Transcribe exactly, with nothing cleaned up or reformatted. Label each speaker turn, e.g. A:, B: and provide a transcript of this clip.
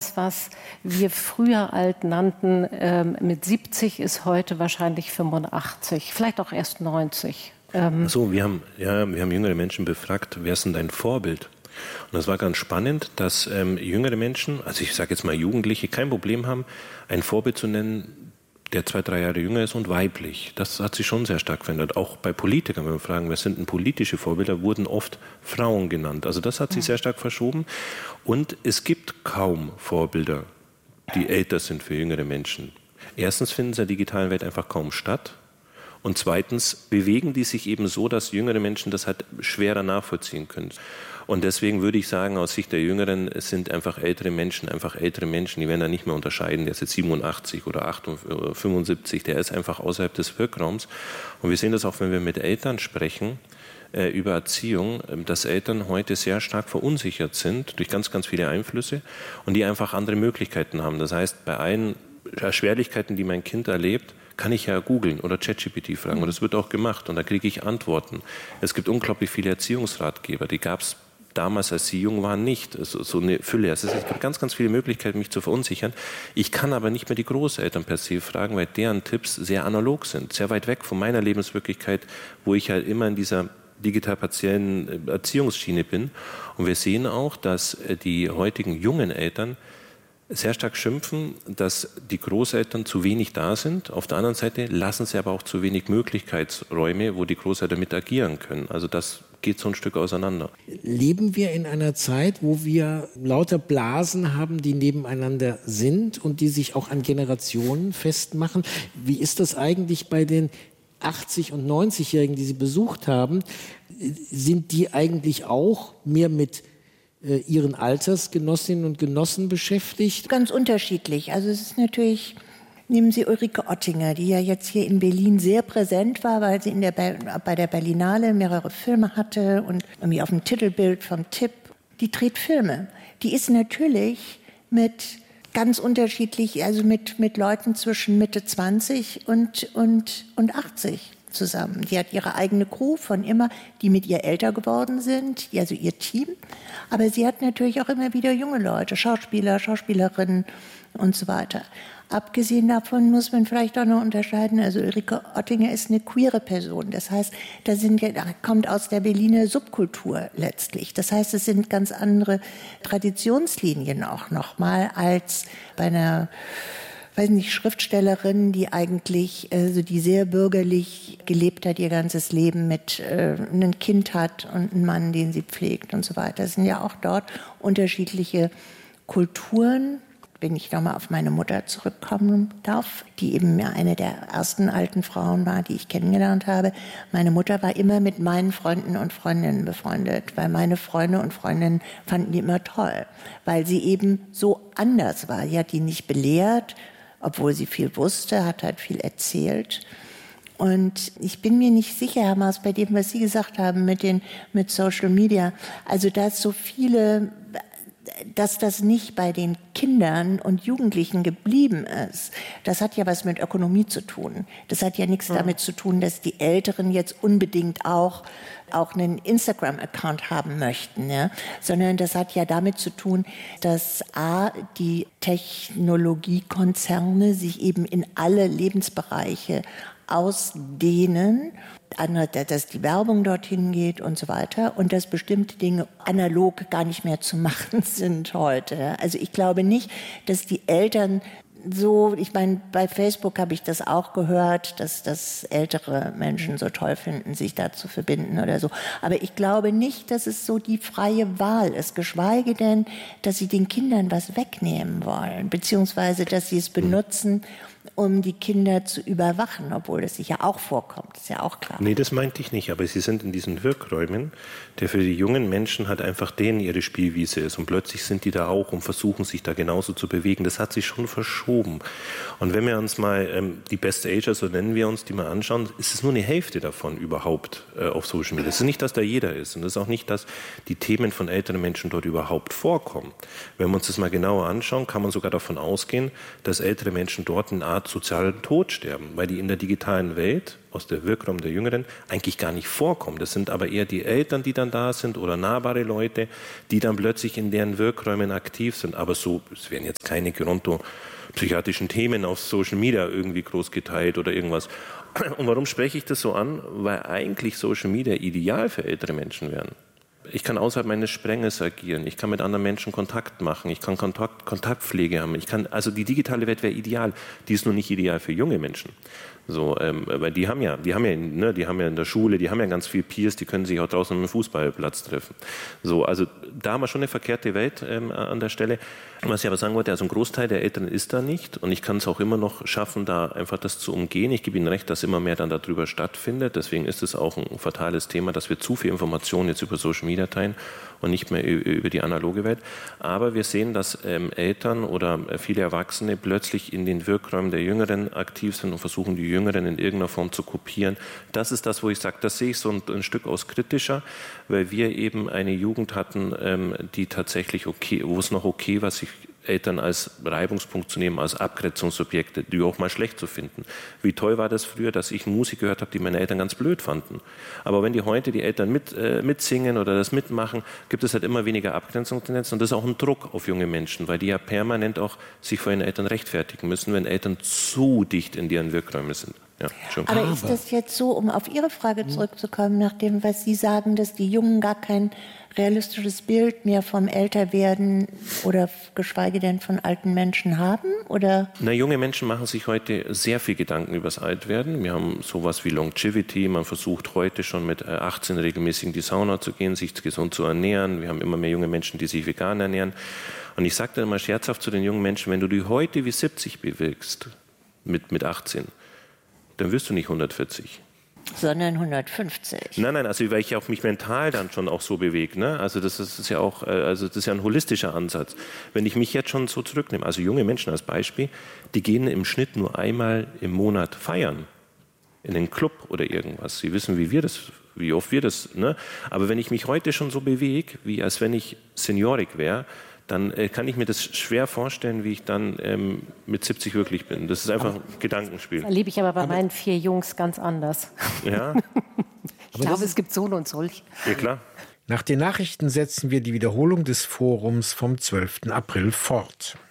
A: das, was wir früher alt nannten, ähm, mit siebzig ist heute wahrscheinlich fünfundachtzig, vielleicht auch erst neunzig. Ähm
B: so, wir haben, ja, wir haben jüngere Menschen befragt, wer ist denn dein Vorbild? Und das war ganz spannend, dass ähm, jüngere Menschen, also ich sage jetzt mal Jugendliche, kein Problem haben, ein Vorbild zu nennen, der zwei, drei Jahre jünger ist und weiblich. Das hat sich schon sehr stark verändert. Auch bei Politikern, wenn wir fragen, wer sind denn politische Vorbilder, wurden oft Frauen genannt. Also das hat sich sehr stark verschoben. Und es gibt kaum Vorbilder, die älter sind für jüngere Menschen. Erstens finden sie in der digitalen Welt einfach kaum statt. Und zweitens bewegen die sich eben so, dass jüngere Menschen das halt schwerer nachvollziehen können. Und deswegen würde ich sagen, aus Sicht der Jüngeren, es sind einfach ältere Menschen, einfach ältere Menschen, die werden da nicht mehr unterscheiden, der ist jetzt siebenundachtzig oder fünfundsiebzig, der ist einfach außerhalb des Wirkraums. Und wir sehen das auch, wenn wir mit Eltern sprechen, äh, über Erziehung, dass Eltern heute sehr stark verunsichert sind durch ganz, ganz viele Einflüsse und die einfach andere Möglichkeiten haben. Das heißt, bei allen Schwierigkeiten, die mein Kind erlebt, kann ich ja googeln oder ChatGPT fragen. Und das wird auch gemacht und da kriege ich Antworten. Es gibt unglaublich viele Erziehungsratgeber, die gab es damals, als sie jung waren, nicht. So, so eine Fülle. Es gibt ganz, ganz viele Möglichkeiten, mich zu verunsichern. Ich kann aber nicht mehr die Großeltern per se fragen, weil deren Tipps sehr analog sind, sehr weit weg von meiner Lebenswirklichkeit, wo ich halt immer in dieser digital-partiellen Erziehungsschiene bin. Und wir sehen auch, dass die heutigen jungen Eltern sehr stark schimpfen, dass die Großeltern zu wenig da sind. Auf der anderen Seite lassen sie aber auch zu wenig Möglichkeitsräume, wo die Großeltern mit agieren können. Also das geht so ein Stück auseinander.
C: Leben wir in einer Zeit, wo wir lauter Blasen haben, die nebeneinander sind und die sich auch an Generationen festmachen? Wie ist das eigentlich bei den achtzig- und neunzigjährigen, die Sie besucht haben? Sind die eigentlich auch mehr mit Ihren Altersgenossinnen und Genossen beschäftigt?
D: Ganz unterschiedlich. Also es ist natürlich, nehmen Sie Ulrike Oettinger, die ja jetzt hier in Berlin sehr präsent war, weil sie in der, bei der Berlinale mehrere Filme hatte und irgendwie auf dem Titelbild vom Tipp. Die dreht Filme. Die ist natürlich mit ganz unterschiedlich, also mit, mit Leuten zwischen Mitte zwanzig und, und, und achtzig. Zusammen. Die hat ihre eigene Crew von immer, die mit ihr älter geworden sind, also ihr Team. Aber sie hat natürlich auch immer wieder junge Leute, Schauspieler, Schauspielerinnen und so weiter. Abgesehen davon muss man vielleicht auch noch unterscheiden, also Ulrike Oettinger ist eine queere Person. Das heißt, da sind, da kommt aus der Berliner Subkultur letztlich. Das heißt, es sind ganz andere Traditionslinien auch nochmal als bei einer weiß nicht, Schriftstellerin, die eigentlich, also die sehr bürgerlich gelebt hat, ihr ganzes Leben mit äh, einem Kind hat und einen Mann, den sie pflegt und so weiter. Es sind ja auch dort unterschiedliche Kulturen. Wenn ich nochmal auf meine Mutter zurückkommen darf, die eben ja eine der ersten alten Frauen war, die ich kennengelernt habe. Meine Mutter war immer mit meinen Freunden und Freundinnen befreundet, weil meine Freunde und Freundinnen fanden die immer toll, weil sie eben so anders war. Sie hat die nicht belehrt, obwohl sie viel wusste, hat halt viel erzählt. Und ich bin mir nicht sicher, Herr Maas, bei dem, was Sie gesagt haben mit, den, mit Social Media, also da ist so viele, dass das nicht bei den Kindern und Jugendlichen geblieben ist, das hat ja was mit Ökonomie zu tun. Das hat ja nichts ja. damit zu tun, dass die Älteren jetzt unbedingt auch, auch einen Instagram-Account haben möchten, ja? Sondern das hat ja damit zu tun, dass A, die Technologiekonzerne sich eben in alle Lebensbereiche ausdehnen, dass die Werbung dorthin geht und so weiter und dass bestimmte Dinge analog gar nicht mehr zu machen sind heute. Also ich glaube nicht, dass die Eltern so, ich meine, bei Facebook habe ich das auch gehört, dass das ältere Menschen so toll finden, sich da zu verbinden oder so. Aber ich glaube nicht, dass es so die freie Wahl ist, geschweige denn, dass sie den Kindern was wegnehmen wollen, beziehungsweise, dass sie es benutzen, um die Kinder zu überwachen, obwohl das sich ja auch vorkommt, ist ja auch klar.
B: Nee, das meinte ich nicht, aber sie sind in diesen Wirkräumen, der für die jungen Menschen halt einfach denen ihre Spielwiese ist und plötzlich sind die da auch und versuchen sich da genauso zu bewegen. Das hat sich schon verschoben. Und wenn wir uns mal ähm, die Best Ager, so nennen wir uns, die mal anschauen, ist es nur eine Hälfte davon überhaupt äh, auf Social Media. Es ist nicht, dass da jeder ist und es ist auch nicht, dass die Themen von älteren Menschen dort überhaupt vorkommen. Wenn wir uns das mal genauer anschauen, kann man sogar davon ausgehen, dass ältere Menschen dort in Asien Art sozialen Tod sterben, weil die in der digitalen Welt aus der Wirkraum der Jüngeren eigentlich gar nicht vorkommen. Das sind aber eher die Eltern, die dann da sind oder nahbare Leute, die dann plötzlich in deren Wirkräumen aktiv sind. Aber so, es werden jetzt keine gerontopsychiatrischen Themen auf Social Media irgendwie groß geteilt oder irgendwas. Und warum spreche ich das so an? Weil eigentlich Social Media ideal für ältere Menschen wären. Ich kann außerhalb meines Sprengels agieren, ich kann mit anderen Menschen Kontakt machen, ich kann Kontakt, Kontaktpflege haben. Ich kann, also die digitale Welt wäre ideal, die ist nur nicht ideal für junge Menschen. So, ähm, weil die haben ja, die haben ja, ne, die haben ja in der Schule, die haben ja ganz viel Peers, die können sich auch draußen am Fußballplatz treffen. So, also da haben wir schon eine verkehrte Welt ähm, an der Stelle. Was ich aber sagen wollte, also ein Großteil der Eltern ist da nicht und ich kann es auch immer noch schaffen, da einfach das zu umgehen. Ich gebe Ihnen recht, dass immer mehr dann darüber stattfindet. Deswegen ist es auch ein fatales Thema, dass wir zu viel Informationen jetzt über Social Media teilen und nicht mehr über die analoge Welt. Aber wir sehen, dass ähm, Eltern oder viele Erwachsene plötzlich in den Wirkräumen der Jüngeren aktiv sind und versuchen, die Jüngeren in irgendeiner Form zu kopieren. Das ist das, wo ich sage, das sehe ich so ein, ein Stück aus kritischer, weil wir eben eine Jugend hatten, ähm, die tatsächlich okay, wo es noch okay war, sich Eltern als Reibungspunkt zu nehmen, als Abgrenzungsobjekte, die auch mal schlecht zu finden. Wie toll war das früher, dass ich Musik gehört habe, die meine Eltern ganz blöd fanden. Aber wenn die heute die Eltern mit, äh, mitsingen oder das mitmachen, gibt es halt immer weniger Abgrenzungstendenzen und das ist auch ein Druck auf junge Menschen, weil die ja permanent auch sich vor ihren Eltern rechtfertigen müssen, wenn Eltern zu dicht in deren Wirkräume sind. Ja,
D: aber ist das jetzt so, um auf Ihre Frage zurückzukommen, nach dem, was Sie sagen, dass die Jungen gar kein realistisches Bild mehr vom Älterwerden oder geschweige denn von alten Menschen haben? Oder?
B: Na, junge Menschen machen sich heute sehr viel Gedanken über das Altwerden. Wir haben sowas wie Longevity. Man versucht heute schon mit achtzehn regelmäßig in die Sauna zu gehen, sich gesund zu ernähren. Wir haben immer mehr junge Menschen, die sich vegan ernähren. Und ich sage dann immer scherzhaft zu den jungen Menschen, wenn du dich heute wie siebzig bewegst, mit, mit achtzehn, dann wirst du nicht hundertvierzig.
D: Sondern hundertfünfzig.
B: Nein, nein, also weil ich auch mich mental dann schon auch so bewege. Ne? Also das ist, das ist ja auch, also das ist ja ein holistischer Ansatz. Wenn ich mich jetzt schon so zurücknehme, also junge Menschen als Beispiel, die gehen im Schnitt nur einmal im Monat feiern. In den Club oder irgendwas. Sie wissen, wie wir das, wie oft wir das, ne? Aber wenn ich mich heute schon so bewege, wie als wenn ich seniorig wäre, dann äh, kann ich mir das schwer vorstellen, wie ich dann ähm, mit siebzig wirklich bin. Das ist einfach ein Gedankenspiel.
A: Das erlebe ich aber bei aber meinen vier Jungs ganz anders.
B: Ja.
A: Ich glaube, es gibt so und solch.
B: Ja, klar.
C: Nach den Nachrichten setzen wir die Wiederholung des Forums vom zwölften April fort.